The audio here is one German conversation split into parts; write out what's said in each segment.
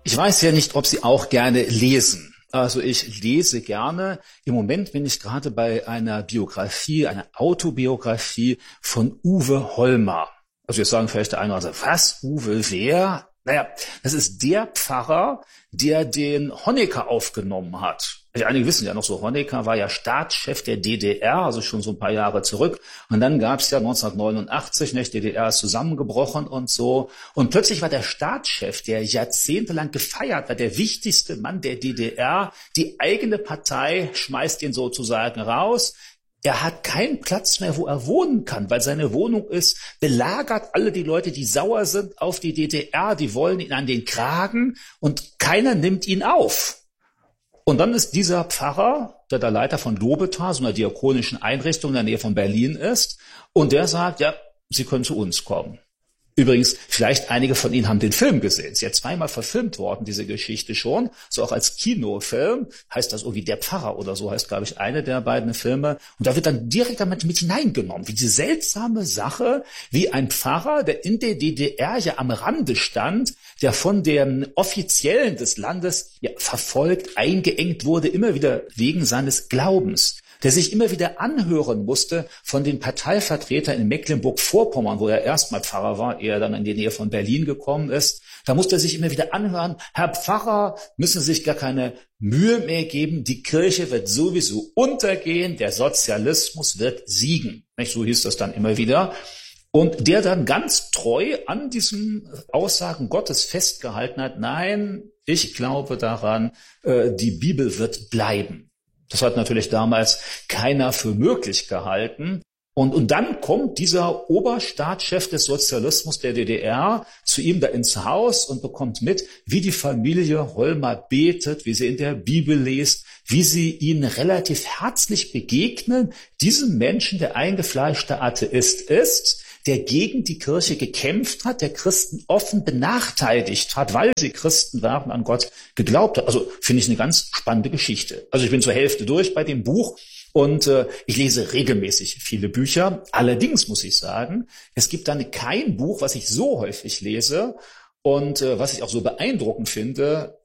Ich weiß ja nicht, ob Sie auch gerne lesen. Also ich lese gerne. Im Moment bin ich gerade bei einer Biografie, einer Autobiografie von Uwe Hollmer. Also jetzt sagen vielleicht der eine oder andere, was, Uwe, wer? Naja, das ist der Pfarrer, der den Honecker aufgenommen hat. Einige wissen ja noch so, Honecker war ja Staatschef der DDR, also schon so ein paar Jahre zurück. Und dann gab es ja 1989, die DDR ist zusammengebrochen und so. Und plötzlich war der Staatschef, der jahrzehntelang gefeiert war, der wichtigste Mann der DDR. Die eigene Partei schmeißt ihn sozusagen raus. Er hat keinen Platz mehr, wo er wohnen kann, weil seine Wohnung ist belagert. Alle die Leute, die sauer sind auf die DDR, die wollen ihn an den Kragen und keiner nimmt ihn auf. Und dann ist dieser Pfarrer, der Leiter von Lobetal, so einer diakonischen Einrichtung in der Nähe von Berlin ist, und der sagt, ja, Sie können zu uns kommen. Übrigens, vielleicht einige von Ihnen haben den Film gesehen. Ist ja zweimal verfilmt worden, diese Geschichte schon. So auch als Kinofilm. Heißt das irgendwie Der Pfarrer oder so, heißt, glaube ich, eine der beiden Filme. Und da wird dann direkt damit mit hineingenommen, wie diese seltsame Sache, wie ein Pfarrer, der in der DDR ja am Rande stand, der von den Offiziellen des Landes ja verfolgt, eingeengt wurde, immer wieder wegen seines Glaubens, der sich immer wieder anhören musste von den Parteivertretern in Mecklenburg-Vorpommern, wo er erstmal Pfarrer war, ehe er dann in die Nähe von Berlin gekommen ist. Da musste er sich immer wieder anhören, Herr Pfarrer, müssen Sie sich gar keine Mühe mehr geben, die Kirche wird sowieso untergehen, der Sozialismus wird siegen. Nicht, so hieß das dann immer wieder. Und der dann ganz treu an diesen Aussagen Gottes festgehalten hat, nein, ich glaube daran, die Bibel wird bleiben. Das hat natürlich damals keiner für möglich gehalten. Und dann kommt dieser Oberstaatschef des Sozialismus der DDR zu ihm da ins Haus und bekommt mit, wie die Familie Hollmer betet, wie sie in der Bibel liest, wie sie ihnen relativ herzlich begegnen. Diesem Menschen, der eingefleischter Atheist ist, der gegen die Kirche gekämpft hat, der Christen offen benachteiligt hat, weil sie Christen waren, an Gott geglaubt hat. Also finde ich eine ganz spannende Geschichte. Also ich bin zur Hälfte durch bei dem Buch und ich lese regelmäßig viele Bücher. Allerdings muss ich sagen, es gibt dann kein Buch, was ich so häufig lese und was ich auch so beeindruckend finde,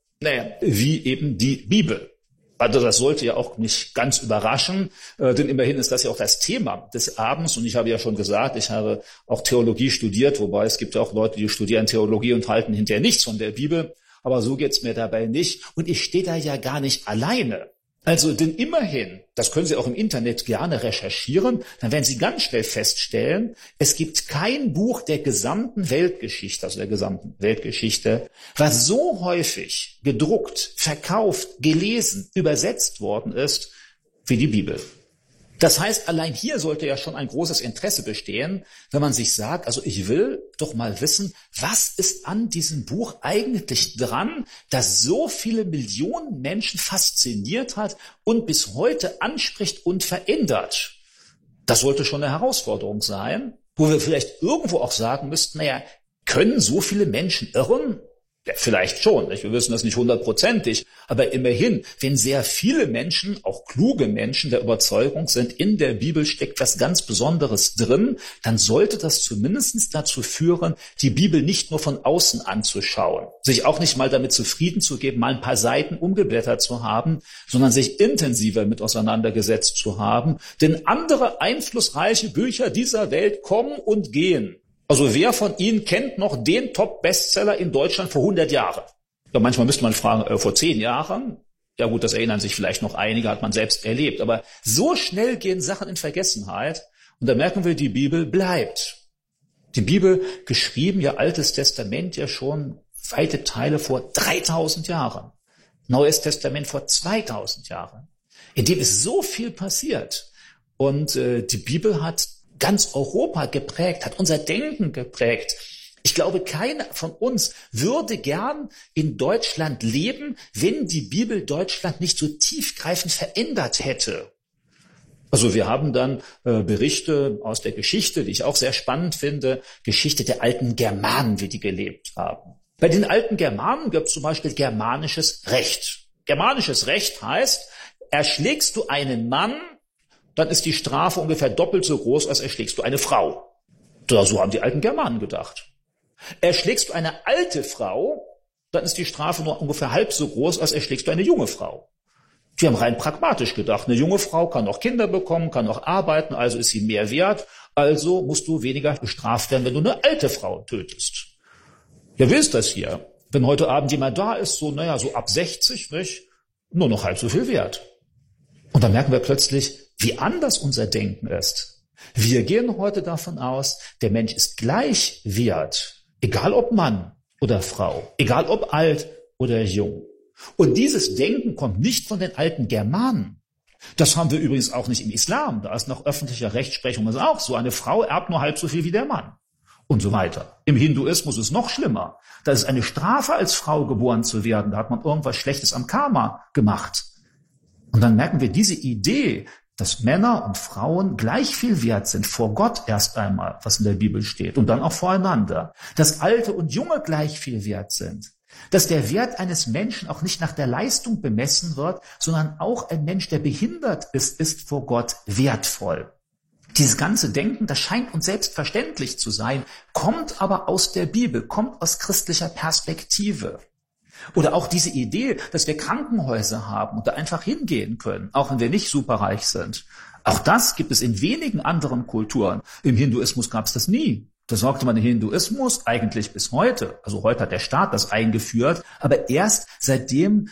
wie eben die Bibel. Also das sollte ja auch nicht ganz überraschen, denn immerhin ist das ja auch das Thema des Abends. Und ich habe ja schon gesagt, ich habe auch Theologie studiert, wobei es gibt ja auch Leute, die studieren Theologie und halten hinterher nichts von der Bibel. Aber so geht's mir dabei nicht. Und ich stehe da ja gar nicht alleine. Also denn immerhin, das können Sie auch im Internet gerne recherchieren, dann werden Sie ganz schnell feststellen, es gibt kein Buch der gesamten Weltgeschichte, was so häufig gedruckt, verkauft, gelesen, übersetzt worden ist wie die Bibel. Das heißt, allein hier sollte ja schon ein großes Interesse bestehen, wenn man sich sagt, also ich will doch mal wissen, was ist an diesem Buch eigentlich dran, das so viele Millionen Menschen fasziniert hat und bis heute anspricht und verändert. Das sollte schon eine Herausforderung sein, wo wir vielleicht irgendwo auch sagen müssten, können so viele Menschen irren? Ja, vielleicht schon, wir wissen das nicht 100%, aber immerhin, wenn sehr viele Menschen, auch kluge Menschen der Überzeugung sind, in der Bibel steckt was ganz Besonderes drin, dann sollte das zumindest dazu führen, die Bibel nicht nur von außen anzuschauen, sich auch nicht mal damit zufrieden zu geben, mal ein paar Seiten umgeblättert zu haben, sondern sich intensiver mit auseinandergesetzt zu haben, denn andere einflussreiche Bücher dieser Welt kommen und gehen. Also wer von Ihnen kennt noch den Top-Bestseller in Deutschland vor 100 Jahren? Ja, manchmal müsste man fragen, vor 10 Jahren? Ja gut, das erinnern sich vielleicht noch einige, hat man selbst erlebt. Aber so schnell gehen Sachen in Vergessenheit. Und da merken wir, die Bibel bleibt. Die Bibel, geschrieben, ja Altes Testament ja schon weite Teile vor 3000 Jahren. Neues Testament vor 2000 Jahren. In dem ist so viel passiert. Und die Bibel hat ganz Europa geprägt, hat unser Denken geprägt. Ich glaube, keiner von uns würde gern in Deutschland leben, wenn die Bibel Deutschland nicht so tiefgreifend verändert hätte. Also wir haben dann Berichte aus der Geschichte, die ich auch sehr spannend finde, Geschichte der alten Germanen, wie die gelebt haben. Bei den alten Germanen gibt es zum Beispiel germanisches Recht. Germanisches Recht heißt, erschlägst du einen Mann, dann ist die Strafe ungefähr doppelt so groß, als erschlägst du eine Frau. So haben die alten Germanen gedacht. Erschlägst du eine alte Frau, dann ist die Strafe nur ungefähr halb so groß, als erschlägst du eine junge Frau. Die haben rein pragmatisch gedacht, eine junge Frau kann noch Kinder bekommen, kann noch arbeiten, also ist sie mehr wert, also musst du weniger bestraft werden, wenn du eine alte Frau tötest. Ja, wie ist das hier? Wenn heute Abend jemand da ist, so ab 60, nicht? Nur noch halb so viel wert. Und dann merken wir plötzlich, wie anders unser Denken ist. Wir gehen heute davon aus, der Mensch ist gleich wert, egal ob Mann oder Frau, egal ob alt oder jung. Und dieses Denken kommt nicht von den alten Germanen. Das haben wir übrigens auch nicht im Islam. Da ist nach öffentlicher Rechtsprechung auch so, eine Frau erbt nur halb so viel wie der Mann. Und so weiter. Im Hinduismus ist es noch schlimmer. Da ist eine Strafe, als Frau geboren zu werden. Da hat man irgendwas Schlechtes am Karma gemacht. Und dann merken wir diese Idee, dass Männer und Frauen gleich viel wert sind, vor Gott erst einmal, was in der Bibel steht, und dann auch voreinander. Dass Alte und Junge gleich viel wert sind. Dass der Wert eines Menschen auch nicht nach der Leistung bemessen wird, sondern auch ein Mensch, der behindert ist vor Gott wertvoll. Dieses ganze Denken, das scheint uns selbstverständlich zu sein, kommt aber aus der Bibel, kommt aus christlicher Perspektive. Oder auch diese Idee, dass wir Krankenhäuser haben und da einfach hingehen können, auch wenn wir nicht superreich sind. Auch das gibt es in wenigen anderen Kulturen. Im Hinduismus gab es das nie. Da sorgte man den Hinduismus eigentlich bis heute. Also heute hat der Staat das eingeführt, aber erst seitdem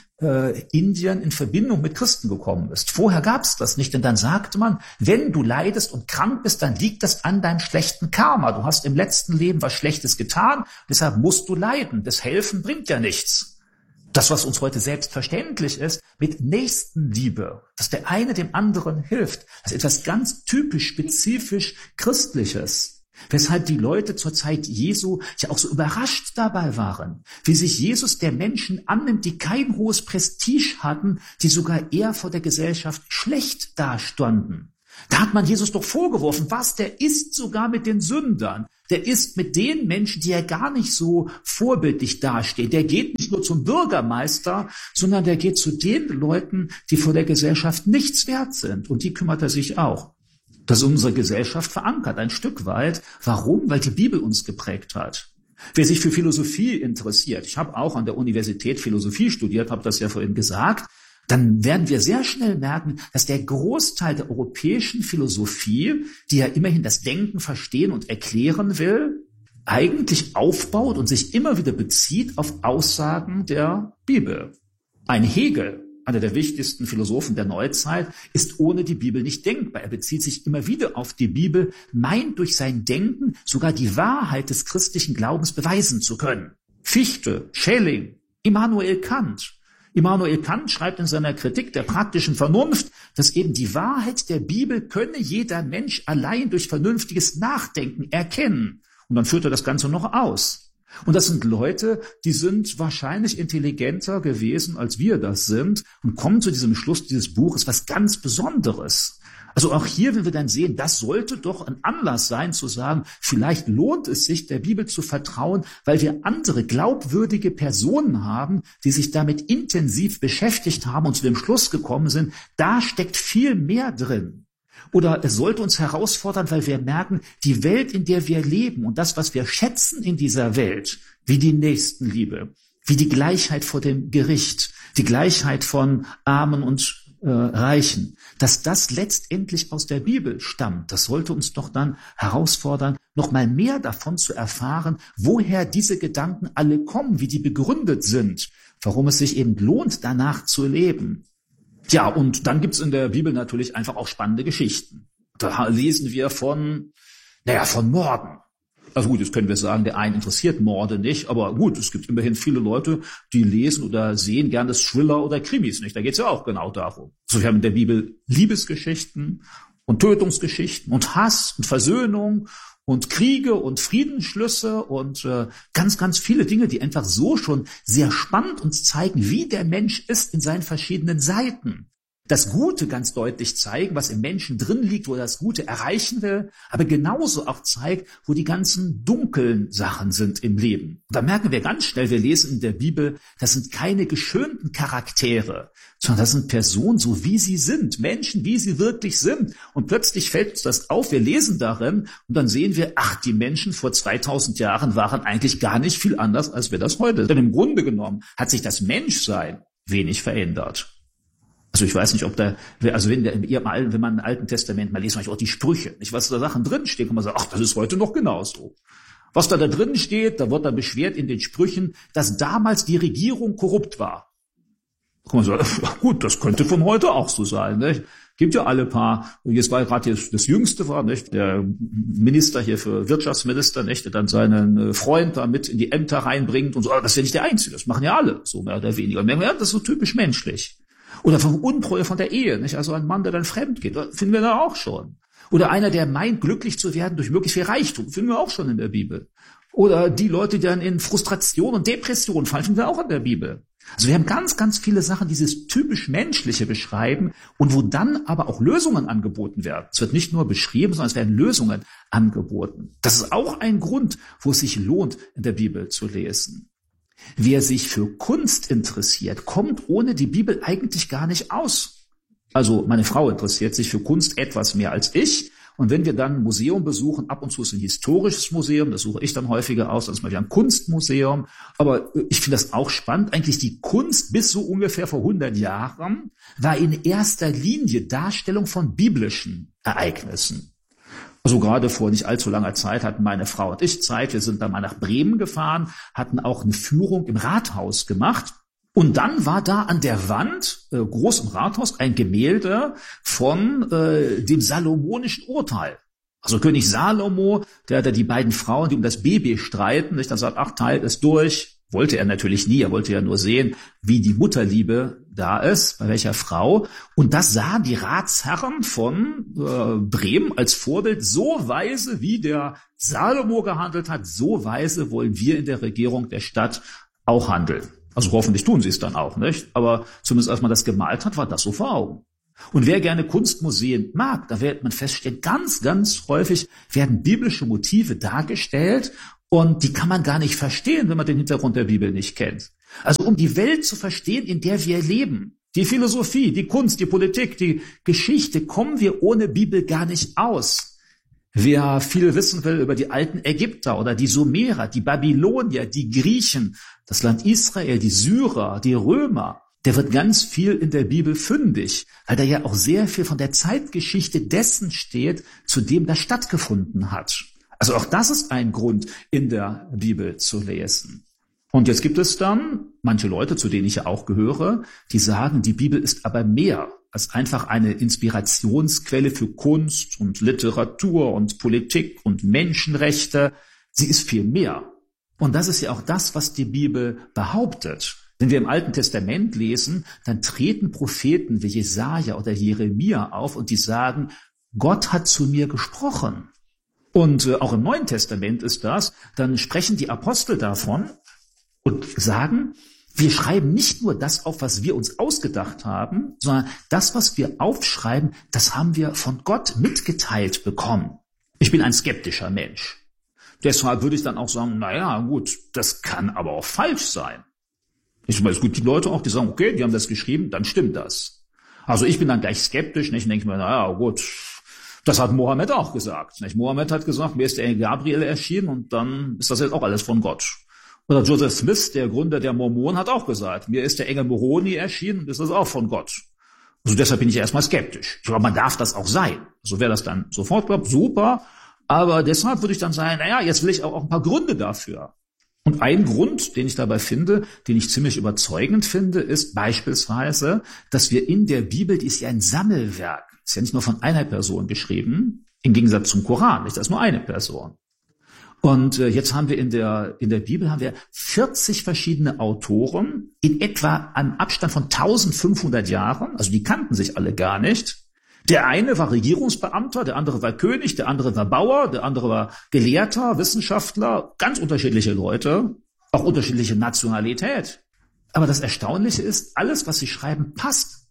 Indien in Verbindung mit Christen gekommen ist. Vorher gab es das nicht, denn dann sagte man, wenn du leidest und krank bist, dann liegt das an deinem schlechten Karma. Du hast im letzten Leben was Schlechtes getan, deshalb musst du leiden. Das Helfen bringt ja nichts. Das, was uns heute selbstverständlich ist, mit Nächstenliebe, dass der eine dem anderen hilft, das ist etwas ganz typisch, spezifisch Christliches. Weshalb die Leute zur Zeit Jesu ja auch so überrascht dabei waren, wie sich Jesus der Menschen annimmt, die kein hohes Prestige hatten, die sogar eher vor der Gesellschaft schlecht dastanden. Da hat man Jesus doch vorgeworfen, der isst sogar mit den Sündern. Der isst mit den Menschen, die ja gar nicht so vorbildlich dastehen. Der geht nicht nur zum Bürgermeister, sondern der geht zu den Leuten, die vor der Gesellschaft nichts wert sind. Und die kümmert er sich auch. Das ist unsere Gesellschaft verankert, ein Stück weit. Warum? Weil die Bibel uns geprägt hat. Wer sich für Philosophie interessiert, ich habe auch an der Universität Philosophie studiert, habe das ja vorhin gesagt, dann werden wir sehr schnell merken, dass der Großteil der europäischen Philosophie, die ja immerhin das Denken verstehen und erklären will, eigentlich aufbaut und sich immer wieder bezieht auf Aussagen der Bibel. Ein Hegel, einer der wichtigsten Philosophen der Neuzeit, ist ohne die Bibel nicht denkbar. Er bezieht sich immer wieder auf die Bibel, meint durch sein Denken sogar die Wahrheit des christlichen Glaubens beweisen zu können. Fichte, Schelling, Immanuel Kant. Immanuel Kant schreibt in seiner Kritik der praktischen Vernunft, dass eben die Wahrheit der Bibel könne jeder Mensch allein durch vernünftiges Nachdenken erkennen. Und dann führt er das Ganze noch aus. Und das sind Leute, die sind wahrscheinlich intelligenter gewesen, als wir das sind, und kommen zu diesem Schluss, dieses Buch ist was ganz Besonderes. Also auch hier, wenn wir dann sehen, das sollte doch ein Anlass sein, zu sagen, vielleicht lohnt es sich, der Bibel zu vertrauen, weil wir andere glaubwürdige Personen haben, die sich damit intensiv beschäftigt haben und zu dem Schluss gekommen sind, da steckt viel mehr drin. Oder es sollte uns herausfordern, weil wir merken, die Welt, in der wir leben und das, was wir schätzen in dieser Welt, wie die Nächstenliebe, wie die Gleichheit vor dem Gericht, die Gleichheit von Armen und Reichen, dass das letztendlich aus der Bibel stammt. Das sollte uns doch dann herausfordern, noch mal mehr davon zu erfahren, woher diese Gedanken alle kommen, wie die begründet sind, warum es sich eben lohnt, danach zu leben. Ja, und dann gibt's in der Bibel natürlich einfach auch spannende Geschichten. Da lesen wir von Morden. Also gut, jetzt können wir sagen, der einen interessiert Morde nicht, aber gut, es gibt immerhin viele Leute, die lesen oder sehen gerne Thriller oder Krimis nicht. Da geht's ja auch genau darum. So, wir haben in der Bibel Liebesgeschichten und Tötungsgeschichten und Hass und Versöhnung und Kriege und Friedensschlüsse und ganz, ganz viele Dinge, die einfach so schon sehr spannend uns zeigen, wie der Mensch ist in seinen verschiedenen Seiten. das Gute ganz deutlich zeigen, was im Menschen drin liegt, wo er das Gute erreichen will, aber genauso auch zeigt, wo die ganzen dunklen Sachen sind im Leben. Und da merken wir ganz schnell, wir lesen in der Bibel, das sind keine geschönten Charaktere, sondern das sind Personen, so wie sie sind, Menschen, wie sie wirklich sind. Und plötzlich fällt uns das auf, wir lesen darin und dann sehen wir, ach, die Menschen vor 2000 Jahren waren eigentlich gar nicht viel anders, als wir das heute sind. Denn im Grunde genommen hat sich das Menschsein wenig verändert. Also ich weiß nicht, ob da, also wenn man im Alten Testament mal liest, manchmal auch die Sprüche, nicht, was da Sachen drinstehen, kann man sagen, ach, das ist heute noch genauso. Was da drin steht, da wird dann beschwert in den Sprüchen, dass damals die Regierung korrupt war. Da kann man sagen, gut, das könnte von heute auch so sein, nicht? Gibt ja alle paar, jetzt war gerade das Jüngste war, nicht? Der Minister hier für Wirtschaftsminister, nicht? Der dann seinen Freund da mit in die Ämter reinbringt und so, aber das ist ja nicht der Einzige, das machen ja alle, so mehr oder weniger. Und ja, das ist so typisch menschlich. Oder von Untreue von der Ehe, nicht? Also ein Mann, der dann fremd geht, finden wir da auch schon. Oder einer, der meint, glücklich zu werden durch möglichst viel Reichtum, finden wir auch schon in der Bibel. Oder die Leute, die dann in Frustration und Depression fallen, finden wir auch in der Bibel. Also wir haben ganz, ganz viele Sachen, die dieses typisch Menschliche beschreiben und wo dann aber auch Lösungen angeboten werden. Es wird nicht nur beschrieben, sondern es werden Lösungen angeboten. Das ist auch ein Grund, wo es sich lohnt, in der Bibel zu lesen. Wer sich für Kunst interessiert, kommt ohne die Bibel eigentlich gar nicht aus. Also meine Frau interessiert sich für Kunst etwas mehr als ich. Und wenn wir dann ein Museum besuchen, ab und zu ist ein historisches Museum, das suche ich dann häufiger aus, dann ist mal wieder ein Kunstmuseum. Aber ich finde das auch spannend. Eigentlich die Kunst bis so ungefähr vor 100 Jahren war in erster Linie Darstellung von biblischen Ereignissen. Also gerade vor nicht allzu langer Zeit hatten meine Frau und ich Zeit. Wir sind dann mal nach Bremen gefahren, hatten auch eine Führung im Rathaus gemacht. Und dann war da an der Wand, groß im Rathaus, ein Gemälde von dem salomonischen Urteil. Also König Salomo, der die beiden Frauen, die um das Baby streiten, nicht, dann sagt, ach, teilt es durch. Wollte er natürlich nie, er wollte ja nur sehen, wie die Mutterliebe da ist, bei welcher Frau. Und das sahen die Ratsherren von Bremen als Vorbild. So weise, wie der Salomo gehandelt hat, so weise wollen wir in der Regierung der Stadt auch handeln. Also hoffentlich tun sie es dann auch, nicht? Aber zumindest als man das gemalt hat, war das so vor Augen. Und wer gerne Kunstmuseen mag, da wird man feststellen, ganz, ganz häufig werden biblische Motive dargestellt und die kann man gar nicht verstehen, wenn man den Hintergrund der Bibel nicht kennt. Also um die Welt zu verstehen, in der wir leben, die Philosophie, die Kunst, die Politik, die Geschichte, kommen wir ohne Bibel gar nicht aus. Wer viel wissen will über die alten Ägypter oder die Sumerer, die Babylonier, die Griechen, das Land Israel, die Syrer, die Römer, der wird ganz viel in der Bibel fündig, weil da ja auch sehr viel von der Zeitgeschichte dessen steht, zu dem das stattgefunden hat. Also auch das ist ein Grund, in der Bibel zu lesen. Und jetzt gibt es dann manche Leute, zu denen ich ja auch gehöre, die sagen, die Bibel ist aber mehr als einfach eine Inspirationsquelle für Kunst und Literatur und Politik und Menschenrechte. Sie ist viel mehr. Und das ist ja auch das, was die Bibel behauptet. Wenn wir im Alten Testament lesen, dann treten Propheten wie Jesaja oder Jeremia auf und die sagen, Gott hat zu mir gesprochen. Und auch im Neuen Testament ist das, dann sprechen die Apostel davon und sagen, wir schreiben nicht nur das auf, was wir uns ausgedacht haben, sondern das, was wir aufschreiben, das haben wir von Gott mitgeteilt bekommen. Ich bin ein skeptischer Mensch. Deshalb würde ich dann auch sagen, naja, gut, das kann aber auch falsch sein. Ich meine, es gibt die Leute auch, die sagen, okay, die haben das geschrieben, dann stimmt das. Also ich bin dann gleich skeptisch, nicht? Und denke mir, naja, gut, das hat Mohammed auch gesagt. Nicht? Mohammed hat gesagt, mir ist der Engel Gabriel erschienen und dann ist das jetzt auch alles von Gott. Oder Joseph Smith, der Gründer der Mormonen, hat auch gesagt, mir ist der Engel Moroni erschienen und ist das auch von Gott. Also deshalb bin ich ja erstmal skeptisch. Ich glaube, man darf das auch sein. Also wer das dann sofort glaubt, super. Aber deshalb würde ich dann sagen, naja, jetzt will ich auch ein paar Gründe dafür. Und ein Grund, den ich dabei finde, den ich ziemlich überzeugend finde, ist beispielsweise, dass wir in der Bibel, die ist ja ein Sammelwerk, ist ja nicht nur von einer Person geschrieben, im Gegensatz zum Koran, nicht, das ist nur eine Person. Und jetzt haben wir in der Bibel haben wir 40 verschiedene Autoren in etwa einem Abstand von 1500 Jahren, also die kannten sich alle gar nicht. Der eine war Regierungsbeamter, der andere war König, der andere war Bauer, der andere war Gelehrter, Wissenschaftler, ganz unterschiedliche Leute, auch unterschiedliche Nationalität. Aber das Erstaunliche ist, alles, was sie schreiben, passt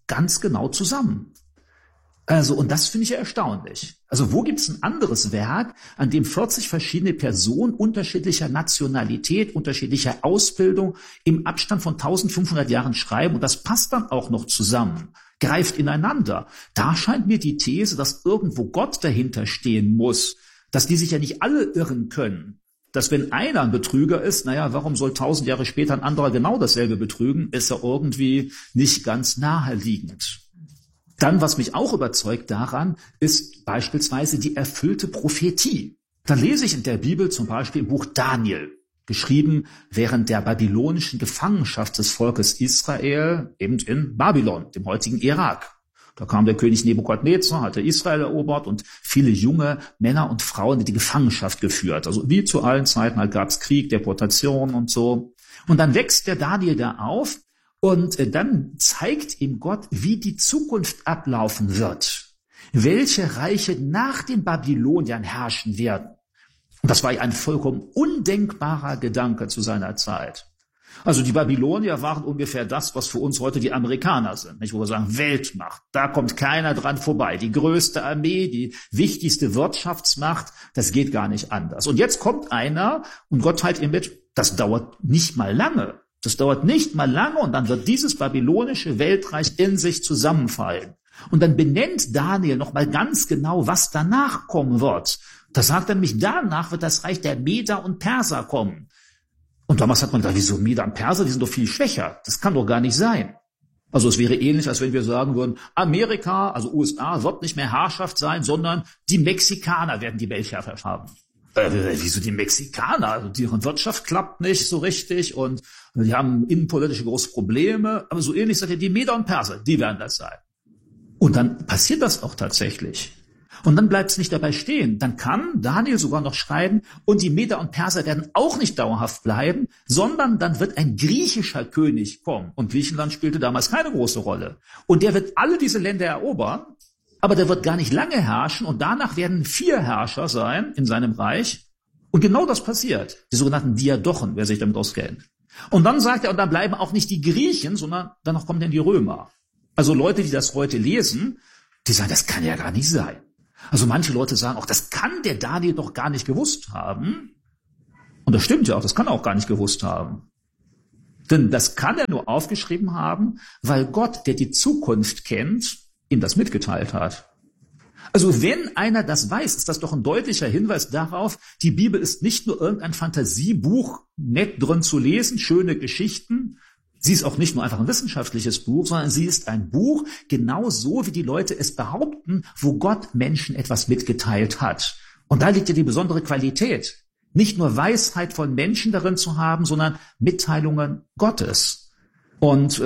ganz genau zusammen. Also, und das finde ich ja erstaunlich. Also, wo gibt es ein anderes Werk, an dem 40 verschiedene Personen unterschiedlicher Nationalität, unterschiedlicher Ausbildung im Abstand von 1500 Jahren schreiben und das passt dann auch noch zusammen, greift ineinander. Da scheint mir die These, dass irgendwo Gott dahinter stehen muss, dass die sich ja nicht alle irren können. Dass wenn einer ein Betrüger ist, naja, warum soll 1000 Jahre später ein anderer genau dasselbe betrügen, ist ja irgendwie nicht ganz naheliegend. Dann, was mich auch überzeugt daran, ist beispielsweise die erfüllte Prophetie. Da lese ich in der Bibel zum Beispiel im Buch Daniel, geschrieben während der babylonischen Gefangenschaft des Volkes Israel, eben in Babylon, dem heutigen Irak. Da kam der König Nebukadnezar, hatte Israel erobert und viele junge Männer und Frauen in die Gefangenschaft geführt. Also wie zu allen Zeiten halt gab es Krieg, Deportation und so. Und dann wächst der Daniel da auf. Und dann zeigt ihm Gott, wie die Zukunft ablaufen wird, welche Reiche nach den Babyloniern herrschen werden. Und das war ein vollkommen undenkbarer Gedanke zu seiner Zeit. Also die Babylonier waren ungefähr das, was für uns heute die Amerikaner sind, nicht? Wo wir sagen, Weltmacht, da kommt keiner dran vorbei. Die größte Armee, die wichtigste Wirtschaftsmacht, das geht gar nicht anders. Und jetzt kommt einer und Gott teilt ihm mit, das dauert nicht mal lange. Das dauert nicht mal lange und dann wird dieses babylonische Weltreich in sich zusammenfallen. Und dann benennt Daniel nochmal ganz genau, was danach kommen wird. Da sagt er nämlich, danach wird das Reich der Meder und Perser kommen. Und damals hat man gedacht, wieso Meder und Perser, die sind doch viel schwächer. Das kann doch gar nicht sein. Also es wäre ähnlich, als wenn wir sagen würden, Amerika, also USA, wird nicht mehr Herrschaft sein, sondern die Mexikaner werden die Weltherrschaft haben. Wieso die Mexikaner? Also deren Wirtschaft klappt nicht so richtig und die haben innenpolitische große Probleme. Aber so ähnlich sagt er, die Meder und Perser, die werden das sein. Und dann passiert das auch tatsächlich. Und dann bleibt es nicht dabei stehen. Dann kann Daniel sogar noch schreiben, und die Meder und Perser werden auch nicht dauerhaft bleiben, sondern dann wird ein griechischer König kommen. Und Griechenland spielte damals keine große Rolle. Und der wird alle diese Länder erobern. Aber der wird gar nicht lange herrschen und danach werden 4 Herrscher sein in seinem Reich. Und genau das passiert. Die sogenannten Diadochen, wer sich damit auskennt. Und dann sagt er, und dann bleiben auch nicht die Griechen, sondern danach kommen dann die Römer. Also Leute, die das heute lesen, die sagen, das kann ja gar nicht sein. Also manche Leute sagen auch, das kann der Daniel doch gar nicht gewusst haben. Und das stimmt ja auch, das kann er auch gar nicht gewusst haben. Denn das kann er nur aufgeschrieben haben, weil Gott, der die Zukunft kennt, ihm das mitgeteilt hat. Also wenn einer das weiß, ist das doch ein deutlicher Hinweis darauf, die Bibel ist nicht nur irgendein Fantasiebuch, nett drin zu lesen, schöne Geschichten. Sie ist auch nicht nur einfach ein wissenschaftliches Buch, sondern sie ist ein Buch, genau so wie die Leute es behaupten, wo Gott Menschen etwas mitgeteilt hat. Und da liegt ja die besondere Qualität. Nicht nur Weisheit von Menschen darin zu haben, sondern Mitteilungen Gottes. Und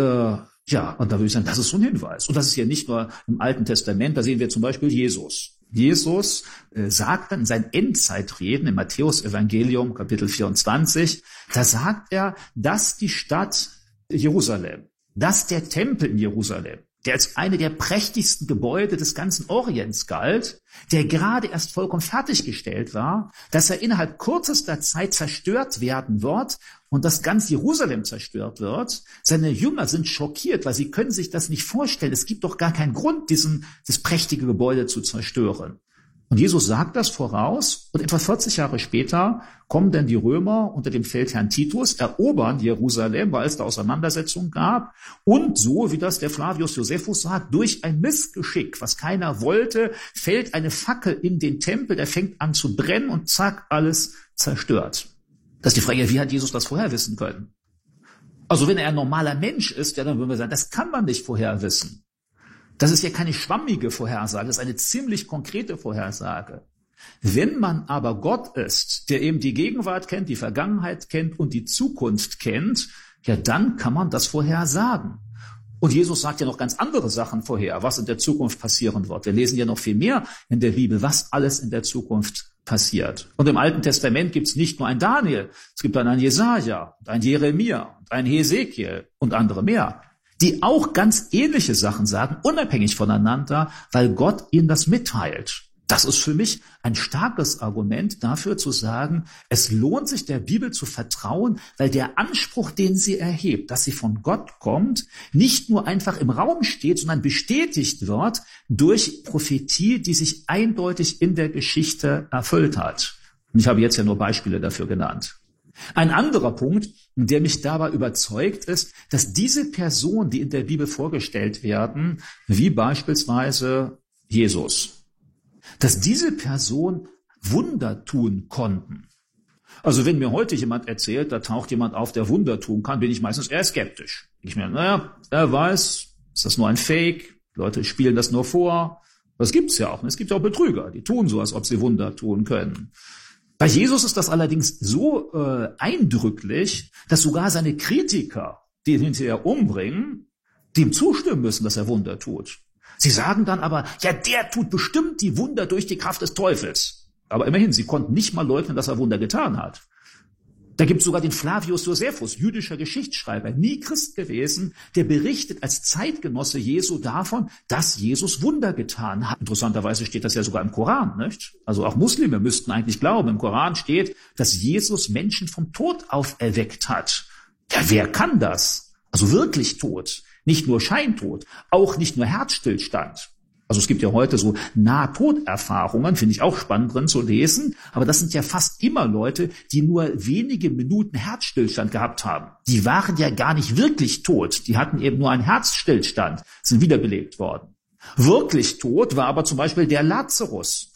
und da würde ich sagen, das ist so ein Hinweis. Und das ist ja nicht nur im Alten Testament, da sehen wir zum Beispiel Jesus. Jesus sagt dann in seinen Endzeitreden im Matthäus-Evangelium, Kapitel 24, da sagt er, dass die Stadt Jerusalem, dass der Tempel in Jerusalem, der als eine der prächtigsten Gebäude des ganzen Orients galt, der gerade erst vollkommen fertiggestellt war, dass er innerhalb kürzester Zeit zerstört werden wird und dass ganz Jerusalem zerstört wird. Seine Jünger sind schockiert, weil sie können sich das nicht vorstellen. Es gibt doch gar keinen Grund, das prächtige Gebäude zu zerstören. Und Jesus sagt das voraus und etwa 40 Jahre später kommen dann die Römer unter dem Feldherrn Titus, erobern Jerusalem, weil es da Auseinandersetzungen gab. Und so, wie das der Flavius Josephus sagt, durch ein Missgeschick, was keiner wollte, fällt eine Fackel in den Tempel, der fängt an zu brennen und zack, alles zerstört. Das ist die Frage, wie hat Jesus das vorher wissen können? Also wenn er ein normaler Mensch ist, ja, dann würden wir sagen, das kann man nicht vorher wissen. Das ist ja keine schwammige Vorhersage, das ist eine ziemlich konkrete Vorhersage. Wenn man aber Gott ist, der eben die Gegenwart kennt, die Vergangenheit kennt und die Zukunft kennt, ja, dann kann man das vorhersagen. Und Jesus sagt ja noch ganz andere Sachen vorher, was in der Zukunft passieren wird. Wir lesen ja noch viel mehr in der Bibel, was alles in der Zukunft passiert. Und im Alten Testament gibt es nicht nur ein Daniel, es gibt dann ein Jesaja, ein Jeremia, ein Hesekiel und andere mehr, die auch ganz ähnliche Sachen sagen, unabhängig voneinander, weil Gott ihnen das mitteilt. Das ist für mich ein starkes Argument dafür zu sagen, es lohnt sich der Bibel zu vertrauen, weil der Anspruch, den sie erhebt, dass sie von Gott kommt, nicht nur einfach im Raum steht, sondern bestätigt wird durch Prophetie, die sich eindeutig in der Geschichte erfüllt hat. Und ich habe jetzt ja nur Beispiele dafür genannt. Ein anderer Punkt, der mich dabei überzeugt, ist, dass diese Personen, die in der Bibel vorgestellt werden, wie beispielsweise Jesus, dass diese Personen Wunder tun konnten. Also wenn mir heute jemand erzählt, da taucht jemand auf, der Wunder tun kann, bin ich meistens eher skeptisch. Ich mir, naja, er weiß, ist das nur ein Fake? Leute spielen das nur vor. Das gibt's ja auch. Es gibt ja auch Betrüger, die tun so, als ob sie Wunder tun können. Bei Jesus ist das allerdings so eindrücklich, dass sogar seine Kritiker, die ihn hinterher umbringen, dem zustimmen müssen, dass er Wunder tut. Sie sagen dann aber, ja, der tut bestimmt die Wunder durch die Kraft des Teufels. Aber immerhin, sie konnten nicht mal leugnen, dass er Wunder getan hat. Da gibt es sogar den Flavius Josephus, jüdischer Geschichtsschreiber, nie Christ gewesen, der berichtet als Zeitgenosse Jesu davon, dass Jesus Wunder getan hat. Interessanterweise steht das ja sogar im Koran, nicht? Also auch Muslime müssten eigentlich glauben. Im Koran steht, dass Jesus Menschen vom Tod auferweckt hat. Ja, wer kann das? Also wirklich tot. Nicht nur Scheintod, auch nicht nur Herzstillstand. Also es gibt ja heute so Nahtoderfahrungen, finde ich auch spannend drin zu lesen, aber das sind ja fast immer Leute, die nur wenige Minuten Herzstillstand gehabt haben. Die waren ja gar nicht wirklich tot, die hatten eben nur einen Herzstillstand, sind wiederbelebt worden. Wirklich tot war aber zum Beispiel der Lazarus,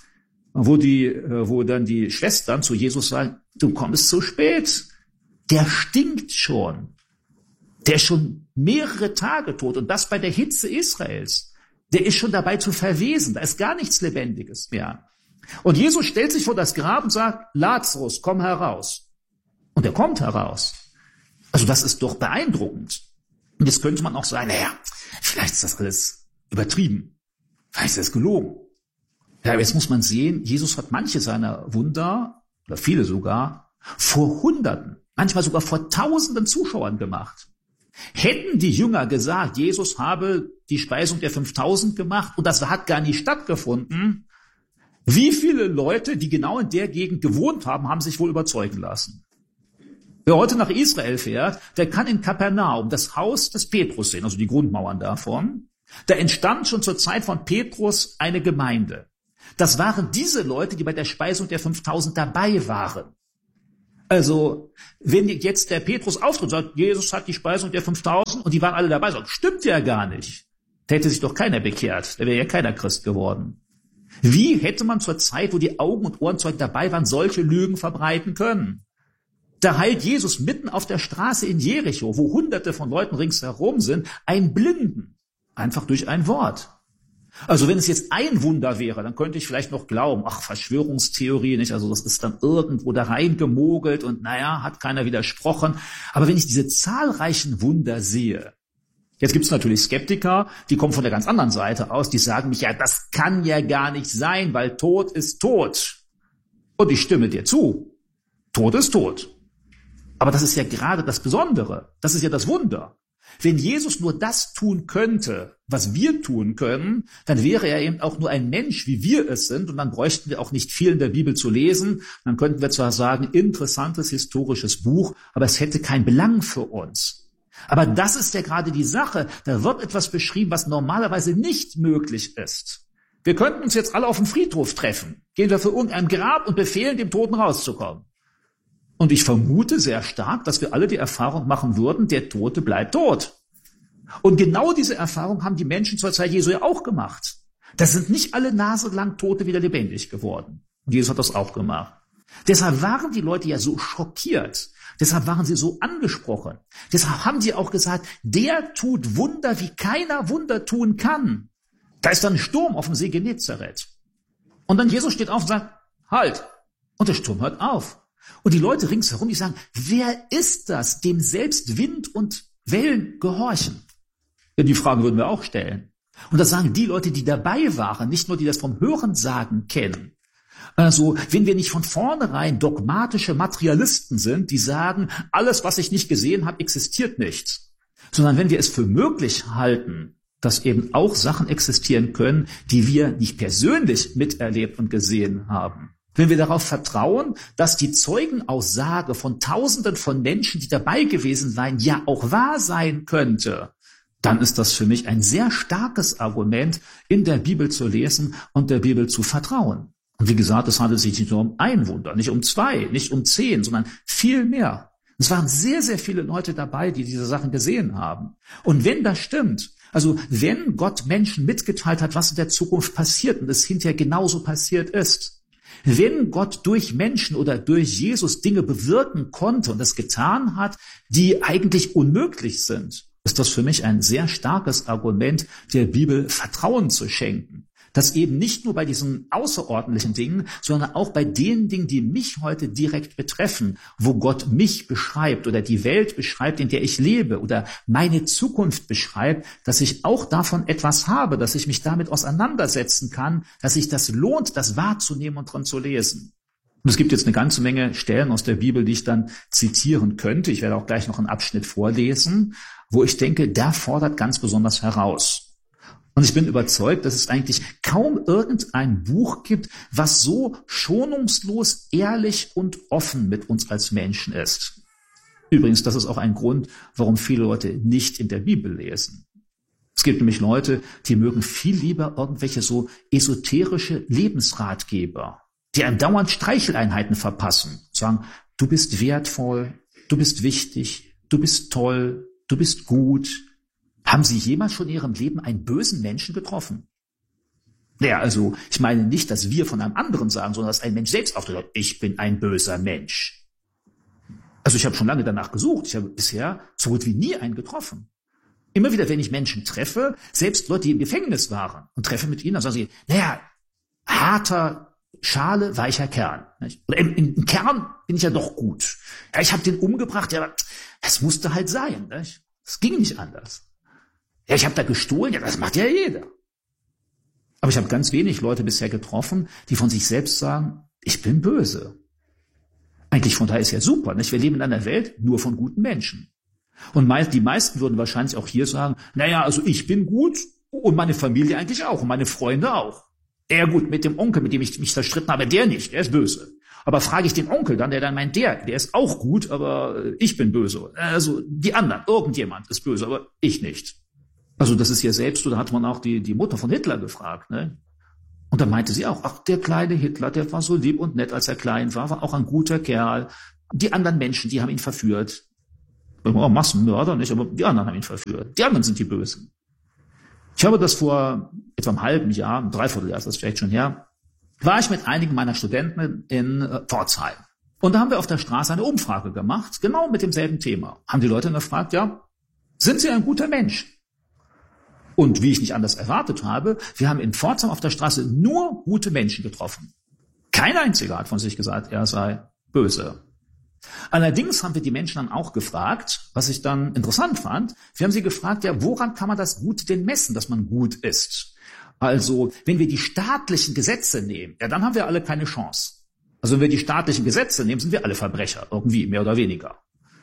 wo dann die Schwestern zu Jesus sagen, du kommst zu spät, der stinkt schon. Der ist schon mehrere Tage tot und das bei der Hitze Israels. Der ist schon dabei zu verwesen. Da ist gar nichts Lebendiges mehr. Und Jesus stellt sich vor das Grab und sagt, Lazarus, komm heraus. Und er kommt heraus. Also das ist doch beeindruckend. Und jetzt könnte man auch sagen, naja, vielleicht ist das alles übertrieben. Vielleicht ist das gelogen. Ja, aber jetzt muss man sehen, Jesus hat manche seiner Wunder, oder viele sogar, vor Hunderten, manchmal sogar vor Tausenden Zuschauern gemacht. Hätten die Jünger gesagt, Jesus habe die Speisung der 5000 gemacht und das hat gar nicht stattgefunden, wie viele Leute, die genau in der Gegend gewohnt haben, haben sich wohl überzeugen lassen? Wer heute nach Israel fährt, der kann in Kapernaum das Haus des Petrus sehen, also die Grundmauern davon. Da entstand schon zur Zeit von Petrus eine Gemeinde. Das waren diese Leute, die bei der Speisung der 5000 dabei waren. Also, wenn jetzt der Petrus auftritt und sagt, Jesus hat die Speisung der 5000 und die waren alle dabei, sagt, stimmt ja gar nicht. Da hätte sich doch keiner bekehrt, da wäre ja keiner Christ geworden. Wie hätte man zur Zeit, wo die Augen- und Ohrenzeugen dabei waren, solche Lügen verbreiten können? Da heilt Jesus mitten auf der Straße in Jericho, wo Hunderte von Leuten ringsherum sind, einen Blinden, einfach durch ein Wort. Also wenn es jetzt ein Wunder wäre, dann könnte ich vielleicht noch glauben, ach, Verschwörungstheorie, nicht? Also das ist dann irgendwo da reingemogelt und naja, hat keiner widersprochen. Aber wenn ich diese zahlreichen Wunder sehe, jetzt gibt es natürlich Skeptiker, die kommen von der ganz anderen Seite aus, die sagen mich, ja, das kann ja gar nicht sein, weil Tod ist tot. Und ich stimme dir zu. Tod ist tot. Aber das ist ja gerade das Besondere. Das ist ja das Wunder. Wenn Jesus nur das tun könnte, was wir tun können, dann wäre er eben auch nur ein Mensch, wie wir es sind, und dann bräuchten wir auch nicht viel in der Bibel zu lesen. Dann könnten wir zwar sagen, interessantes historisches Buch, aber es hätte keinen Belang für uns. Aber das ist ja gerade die Sache. Da wird etwas beschrieben, was normalerweise nicht möglich ist. Wir könnten uns jetzt alle auf dem Friedhof treffen, gehen wir für irgendein Grab und befehlen, dem Toten rauszukommen. Und ich vermute sehr stark, dass wir alle die Erfahrung machen würden, der Tote bleibt tot. Und genau diese Erfahrung haben die Menschen zur Zeit Jesu ja auch gemacht. Da sind nicht alle naselang Tote wieder lebendig geworden. Und Jesus hat das auch gemacht. Deshalb waren die Leute ja so schockiert. Deshalb waren sie so angesprochen. Deshalb haben sie auch gesagt, der tut Wunder, wie keiner Wunder tun kann. Da ist dann ein Sturm auf dem See Genezareth. Und dann Jesus steht auf und sagt, halt. Und der Sturm hört auf. Und die Leute ringsherum, die sagen, wer ist das, dem selbst Wind und Wellen gehorchen? Ja, die Frage würden wir auch stellen. Und das sagen die Leute, die dabei waren, nicht nur die das vom Hörensagen kennen. Also, wenn wir nicht von vornherein dogmatische Materialisten sind, die sagen, alles, was ich nicht gesehen habe, existiert nicht. Sondern wenn wir es für möglich halten, dass eben auch Sachen existieren können, die wir nicht persönlich miterlebt und gesehen haben. Wenn wir darauf vertrauen, dass die Zeugenaussage von Tausenden von Menschen, die dabei gewesen seien, ja auch wahr sein könnte, dann ist das für mich ein sehr starkes Argument, in der Bibel zu lesen und der Bibel zu vertrauen. Und wie gesagt, es handelt sich nicht nur um ein Wunder, nicht um 2, nicht um 10, sondern viel mehr. Es waren sehr, sehr viele Leute dabei, die diese Sachen gesehen haben. Und wenn das stimmt, also wenn Gott Menschen mitgeteilt hat, was in der Zukunft passiert und es hinterher genauso passiert ist, wenn Gott durch Menschen oder durch Jesus Dinge bewirken konnte und es getan hat, die eigentlich unmöglich sind, ist das für mich ein sehr starkes Argument, der Bibel Vertrauen zu schenken. Dass eben nicht nur bei diesen außerordentlichen Dingen, sondern auch bei den Dingen, die mich heute direkt betreffen, wo Gott mich beschreibt oder die Welt beschreibt, in der ich lebe oder meine Zukunft beschreibt, dass ich auch davon etwas habe, dass ich mich damit auseinandersetzen kann, dass sich das lohnt, das wahrzunehmen und dran zu lesen. Und es gibt jetzt eine ganze Menge Stellen aus der Bibel, die ich dann zitieren könnte. Ich werde auch gleich noch einen Abschnitt vorlesen, wo ich denke, der fordert ganz besonders heraus. Und ich bin überzeugt, dass es eigentlich kaum irgendein Buch gibt, was so schonungslos, ehrlich und offen mit uns als Menschen ist. Übrigens, das ist auch ein Grund, warum viele Leute nicht in der Bibel lesen. Es gibt nämlich Leute, die mögen viel lieber irgendwelche so esoterische Lebensratgeber, die einem dauernd Streicheleinheiten verpassen, sagen, du bist wertvoll, du bist wichtig, du bist toll, du bist gut. Haben Sie jemals schon in Ihrem Leben einen bösen Menschen getroffen? Naja, also ich meine nicht, dass wir von einem anderen sagen, sondern dass ein Mensch selbst auftritt, ich bin ein böser Mensch. Also ich habe schon lange danach gesucht. Ich habe bisher so gut wie nie einen getroffen. Immer wieder, wenn ich Menschen treffe, selbst Leute, die im Gefängnis waren, und treffe mit ihnen, dann sagen sie, naja, harter Schale, weicher Kern. Nicht? Oder im Kern bin ich ja doch gut. Ja, ich habe den umgebracht, ja, das musste halt sein. Nicht? Das ging nicht anders. Ja, ich habe da gestohlen, ja, das macht ja jeder. Aber ich habe ganz wenig Leute bisher getroffen, die von sich selbst sagen, ich bin böse. Eigentlich von daher ist ja super, nicht? Wir leben in einer Welt nur von guten Menschen. Und die meisten würden wahrscheinlich auch hier sagen, naja, also ich bin gut und meine Familie eigentlich auch und meine Freunde auch. Ja gut, mit dem Onkel, mit dem ich mich zerstritten habe, der nicht, der ist böse. Aber frage ich den Onkel dann, der dann meint, der ist auch gut, aber ich bin böse. Also die anderen, irgendjemand ist böse, aber ich nicht. Also das ist ja selbst, so, da hat man auch die Mutter von Hitler gefragt, ne? Und da meinte sie auch, ach, der kleine Hitler, der war so lieb und nett, als er klein war auch ein guter Kerl. Die anderen Menschen, die haben ihn verführt. Oh, Massenmörder nicht, aber die anderen haben ihn verführt. Die anderen sind die Bösen. Ich habe das vor etwa einem halben Jahr, ein Dreivierteljahr ist das vielleicht schon her, war ich mit einigen meiner Studenten in Pforzheim. Und da haben wir auf der Straße eine Umfrage gemacht, genau mit demselben Thema. Haben die Leute dann gefragt, ja, sind Sie ein guter Mensch? Und wie ich nicht anders erwartet habe, wir haben in Pforzheim auf der Straße nur gute Menschen getroffen. Kein einziger hat von sich gesagt, er sei böse. Allerdings haben wir die Menschen dann auch gefragt, was ich dann interessant fand. Wir haben sie gefragt, ja, woran kann man das Gut denn messen, dass man gut ist? Also, wenn wir die staatlichen Gesetze nehmen, ja, dann haben wir alle keine Chance. Also, wenn wir die staatlichen Gesetze nehmen, sind wir alle Verbrecher, irgendwie, mehr oder weniger.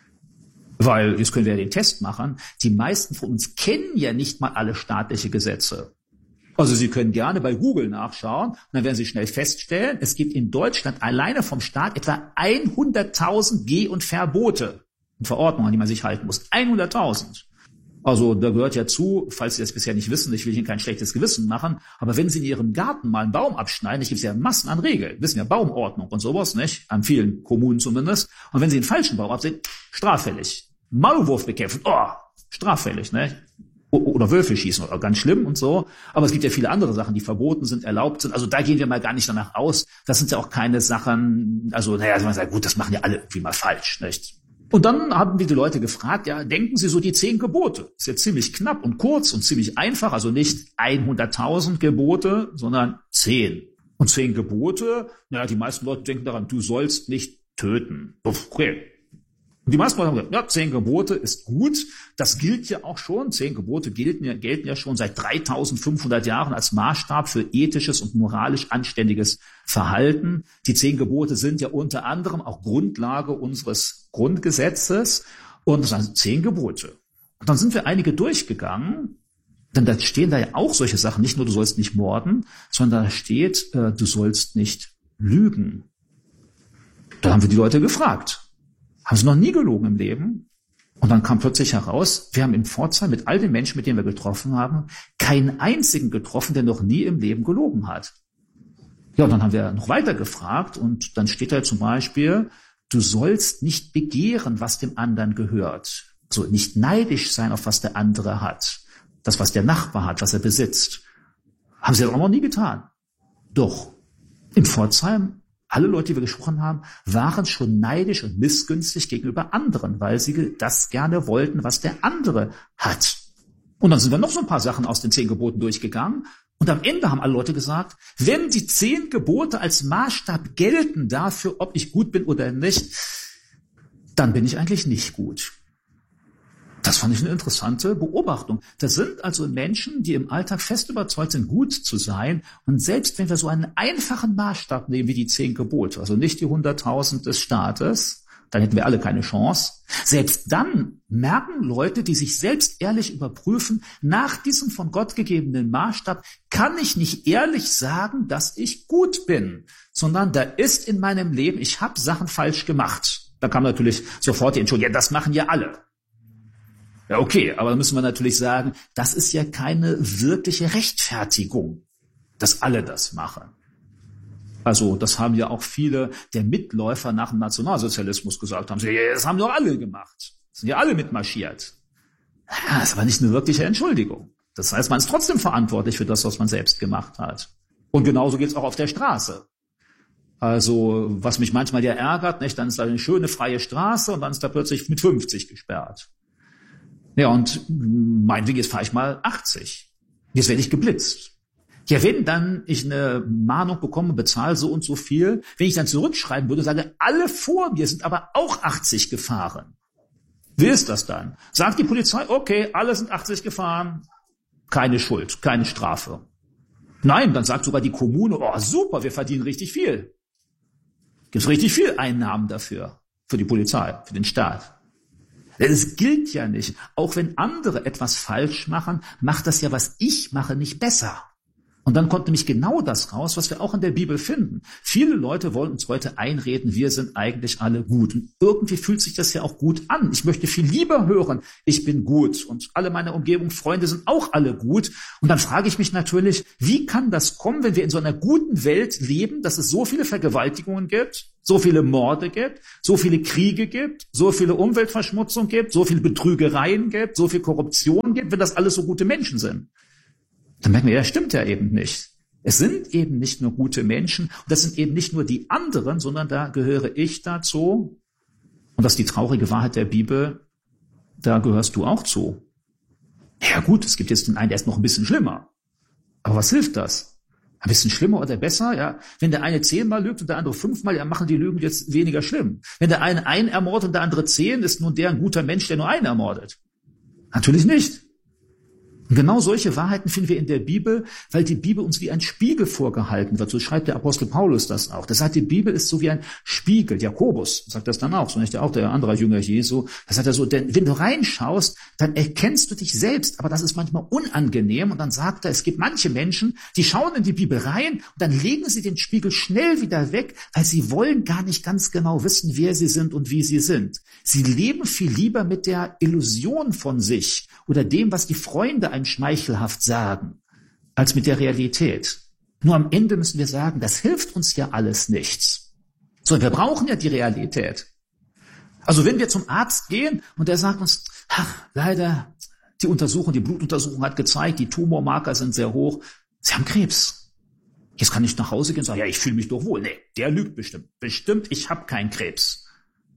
Weil, jetzt können wir ja den Test machen, die meisten von uns kennen ja nicht mal alle staatliche Gesetze. Also Sie können gerne bei Google nachschauen und dann werden Sie schnell feststellen, es gibt in Deutschland alleine vom Staat etwa 100.000 Geh- und Verbote und Verordnungen, an die man sich halten muss. 100.000. Also da gehört ja zu, falls Sie das bisher nicht wissen, ich will Ihnen kein schlechtes Gewissen machen, aber wenn Sie in Ihrem Garten mal einen Baum abschneiden, da gibt es ja Massen an Regeln, wissen ja, Baumordnung und sowas, nicht? An vielen Kommunen zumindest. Und wenn Sie einen falschen Baum absehen, straffällig. Maulwurf bekämpfen, straffällig, ne? Oder Wölfe schießen, oder ganz schlimm und so. Aber es gibt ja viele andere Sachen, die verboten sind, erlaubt sind. Also da gehen wir mal gar nicht danach aus. Das sind ja auch keine Sachen, also naja, man sagt, gut, das machen ja alle irgendwie mal falsch, nicht? Und dann haben wir die Leute gefragt, ja, denken Sie so die 10 Gebote? Ist ja ziemlich knapp und kurz und ziemlich einfach, also nicht 100.000 Gebote, sondern 10. Und 10 Gebote, naja, die meisten Leute denken daran, du sollst nicht töten. Okay. Und die meisten Leute haben gesagt, ja, 10 Gebote ist gut. Das gilt ja auch schon. 10 Gebote gelten ja schon seit 3.500 Jahren als Maßstab für ethisches und moralisch anständiges Verhalten. Die 10 Gebote sind ja unter anderem auch Grundlage unseres Grundgesetzes. Und das sind 10 Gebote. Und dann sind wir einige durchgegangen. Denn da stehen da ja auch solche Sachen, nicht nur du sollst nicht morden, sondern da steht, du sollst nicht lügen. Da haben wir die Leute gefragt. Haben sie noch nie gelogen im Leben? Und dann kam plötzlich heraus, wir haben in Pforzheim mit all den Menschen, mit denen wir getroffen haben, keinen einzigen getroffen, der noch nie im Leben gelogen hat. Ja, und dann haben wir noch weiter gefragt und dann steht da zum Beispiel, du sollst nicht begehren, was dem anderen gehört. So nicht neidisch sein, auf was der andere hat. Das, was der Nachbar hat, was er besitzt. Haben sie das auch noch nie getan. Doch, in Pforzheim, alle Leute, die wir gesprochen haben, waren schon neidisch und missgünstig gegenüber anderen, weil sie das gerne wollten, was der andere hat. Und dann sind wir noch so ein paar Sachen aus den 10 Geboten durchgegangen. Und am Ende haben alle Leute gesagt, wenn die 10 Gebote als Maßstab gelten dafür, ob ich gut bin oder nicht, dann bin ich eigentlich nicht gut. Das fand ich eine interessante Beobachtung. Das sind also Menschen, die im Alltag fest überzeugt sind, gut zu sein. Und selbst wenn wir so einen einfachen Maßstab nehmen wie die 10 Gebote, also nicht die 100.000 des Staates, dann hätten wir alle keine Chance. Selbst dann merken Leute, die sich selbst ehrlich überprüfen, nach diesem von Gott gegebenen Maßstab kann ich nicht ehrlich sagen, dass ich gut bin, sondern da ist in meinem Leben, ich habe Sachen falsch gemacht. Da kam natürlich sofort die Entschuldigung, ja, das machen ja alle. Ja, okay, aber da müssen wir natürlich sagen, das ist ja keine wirkliche Rechtfertigung, dass alle das machen. Also das haben ja auch viele der Mitläufer nach dem Nationalsozialismus gesagt, haben sie, ja, das haben doch alle gemacht, sind ja alle mitmarschiert. Ja, das ist aber nicht eine wirkliche Entschuldigung. Das heißt, man ist trotzdem verantwortlich für das, was man selbst gemacht hat. Und genauso geht's auch auf der Straße. Also was mich manchmal ja ärgert, nicht, dann ist da eine schöne freie Straße und dann ist da plötzlich mit 50 gesperrt. Ja, und meinetwegen, jetzt fahre ich mal 80. Jetzt werde ich geblitzt. Ja, wenn dann ich eine Mahnung bekomme, bezahle so und so viel, wenn ich dann zurückschreiben würde, sage, alle vor mir sind aber auch 80 gefahren. Wie ist das dann? Sagt die Polizei, okay, alle sind 80 gefahren, keine Schuld, keine Strafe. Nein, dann sagt sogar die Kommune, oh super, wir verdienen richtig viel. Gibt richtig viel Einnahmen dafür, für die Polizei, für den Staat. Denn es gilt ja nicht. Auch wenn andere etwas falsch machen, macht das ja, was ich mache, nicht besser. Und dann kommt nämlich genau das raus, was wir auch in der Bibel finden. Viele Leute wollen uns heute einreden, wir sind eigentlich alle gut. Und irgendwie fühlt sich das ja auch gut an. Ich möchte viel lieber hören, ich bin gut. Und alle meine Umgebung, Freunde sind auch alle gut. Und dann frage ich mich natürlich, wie kann das kommen, wenn wir in so einer guten Welt leben, dass es so viele Vergewaltigungen gibt, so viele Morde gibt, so viele Kriege gibt, so viele Umweltverschmutzung gibt, so viele Betrügereien gibt, so viel Korruption gibt, wenn das alles so gute Menschen sind. Dann merken wir, ja, stimmt ja eben nicht. Es sind eben nicht nur gute Menschen und das sind eben nicht nur die anderen, sondern da gehöre ich dazu. Und das ist die traurige Wahrheit der Bibel, da gehörst du auch zu. Ja gut, es gibt jetzt den einen, der ist noch ein bisschen schlimmer. Aber was hilft das? Ein bisschen schlimmer oder besser? Ja, wenn der eine 10-mal lügt und der andere 5-mal, ja, machen die Lügen jetzt weniger schlimm. Wenn der eine einen ermordet und der andere 10, ist nun der ein guter Mensch, der nur einen ermordet? Natürlich nicht. Und genau solche Wahrheiten finden wir in der Bibel, weil die Bibel uns wie ein Spiegel vorgehalten wird. So schreibt der Apostel Paulus das auch. Das sagt, die Bibel ist so wie ein Spiegel. Jakobus sagt das dann auch, so nicht auch der andere Jünger Jesu. Das sagt er so, denn wenn du reinschaust, dann erkennst du dich selbst, aber das ist manchmal unangenehm. Und dann sagt er, es gibt manche Menschen, die schauen in die Bibel rein und dann legen sie den Spiegel schnell wieder weg, weil sie wollen gar nicht ganz genau wissen, wer sie sind und wie sie sind. Sie leben viel lieber mit der Illusion von sich oder dem, was die Freunde einem schmeichelhaft sagen, als mit der Realität. Nur am Ende müssen wir sagen, das hilft uns ja alles nichts. So, wir brauchen ja die Realität. Also wenn wir zum Arzt gehen und der sagt uns, ach, leider, die Blutuntersuchung hat gezeigt, die Tumormarker sind sehr hoch, Sie haben Krebs. Jetzt kann ich nach Hause gehen und sagen, ja, ich fühle mich doch wohl. Nee, der lügt bestimmt. Bestimmt, ich habe keinen Krebs.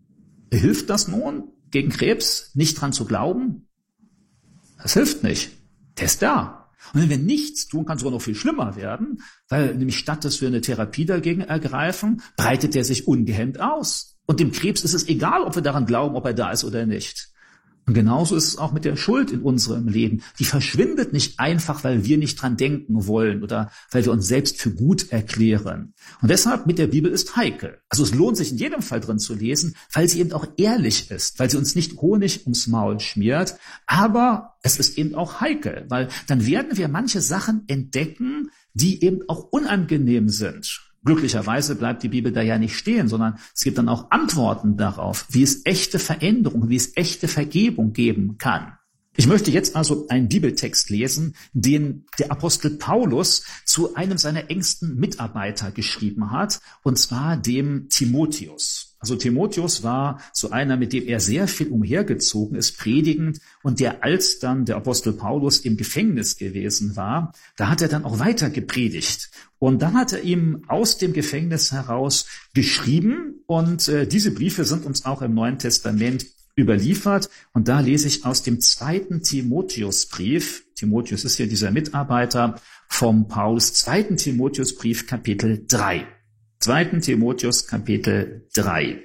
Hilft das nun, gegen Krebs nicht dran zu glauben? Das hilft nicht. Der ist da. Und wenn wir nichts tun, kann es sogar noch viel schlimmer werden, weil nämlich statt, dass wir eine Therapie dagegen ergreifen, breitet der sich ungehemmt aus. Und dem Krebs ist es egal, ob wir daran glauben, ob er da ist oder nicht. Und genauso ist es auch mit der Schuld in unserem Leben. Die verschwindet nicht einfach, weil wir nicht dran denken wollen oder weil wir uns selbst für gut erklären. Und deshalb mit der Bibel ist heikel. Also es lohnt sich in jedem Fall drin zu lesen, weil sie eben auch ehrlich ist, weil sie uns nicht Honig ums Maul schmiert. Aber es ist eben auch heikel, weil dann werden wir manche Sachen entdecken, die eben auch unangenehm sind. Glücklicherweise bleibt die Bibel da ja nicht stehen, sondern es gibt dann auch Antworten darauf, wie es echte Veränderung, wie es echte Vergebung geben kann. Ich möchte jetzt also einen Bibeltext lesen, den der Apostel Paulus zu einem seiner engsten Mitarbeiter geschrieben hat, und zwar dem Timotheus. Also Timotheus war so einer, mit dem er sehr viel umhergezogen ist, predigend, und der, als dann der Apostel Paulus im Gefängnis gewesen war, da hat er dann auch weiter gepredigt. Und dann hat er ihm aus dem Gefängnis heraus geschrieben, und diese Briefe sind uns auch im Neuen Testament überliefert. Und da lese ich aus dem 2. Timotheusbrief. Timotheus ist hier dieser Mitarbeiter vom Paulus. 2. Timotheusbrief, Kapitel 3. 2. Timotheus, Kapitel 3.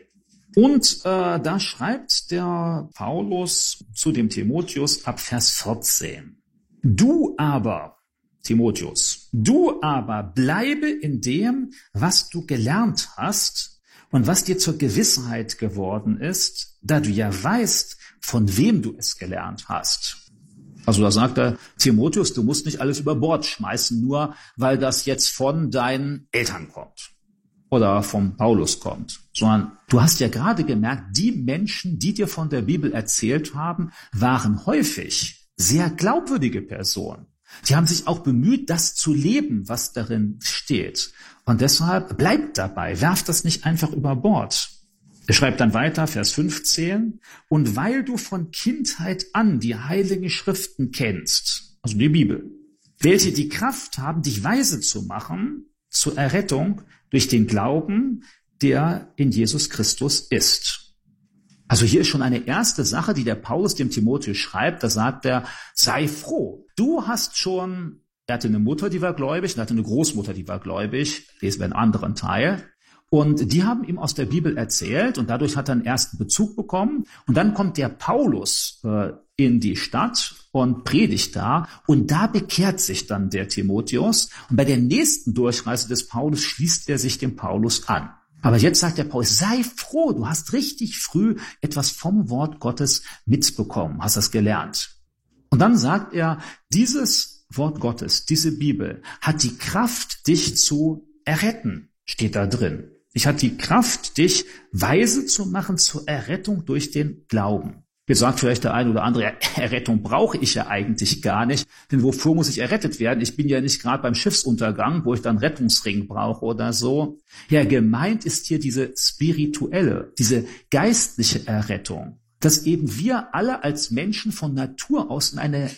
Und da schreibt der Paulus zu dem Timotheus ab Vers 14. Du aber, Timotheus, du aber bleibe in dem, was du gelernt hast und was dir zur Gewissheit geworden ist, da du ja weißt, von wem du es gelernt hast. Also da sagt er, Timotheus, du musst nicht alles über Bord schmeißen, nur weil das jetzt von deinen Eltern kommt oder vom Paulus kommt, sondern du hast ja gerade gemerkt, die Menschen, die dir von der Bibel erzählt haben, waren häufig sehr glaubwürdige Personen. Die haben sich auch bemüht, das zu leben, was darin steht. Und deshalb bleibt dabei, werft das nicht einfach über Bord. Er schreibt dann weiter, Vers 15, und weil du von Kindheit an die heiligen Schriften kennst, also die Bibel, welche die Kraft haben, dich weise zu machen zur Errettung durch den Glauben, der in Jesus Christus ist. Also hier ist schon eine erste Sache, die der Paulus dem Timotheus schreibt. Da sagt er, sei froh. Du hast schon, er hatte eine Mutter, die war gläubig, und er hatte eine Großmutter, die war gläubig. Lesen wir einen anderen Teil. Und die haben ihm aus der Bibel erzählt, und dadurch hat er einen ersten Bezug bekommen. Und dann kommt der Paulus in die Stadt und predigt da, und da bekehrt sich dann der Timotheus. Und bei der nächsten Durchreise des Paulus schließt er sich dem Paulus an. Aber jetzt sagt der Paulus, sei froh, du hast richtig früh etwas vom Wort Gottes mitbekommen, hast das gelernt. Und dann sagt er, dieses Wort Gottes, diese Bibel, hat die Kraft, dich zu erretten, steht da drin. Ich hat die Kraft, dich weise zu machen zur Errettung durch den Glauben. Jetzt sagt vielleicht der eine oder andere, ja, Errettung brauche ich ja eigentlich gar nicht, denn wofür muss ich errettet werden? Ich bin ja nicht gerade beim Schiffsuntergang, wo ich dann Rettungsring brauche oder so. Ja, gemeint ist hier diese spirituelle, diese geistliche Errettung, dass eben wir alle als Menschen von Natur aus in eine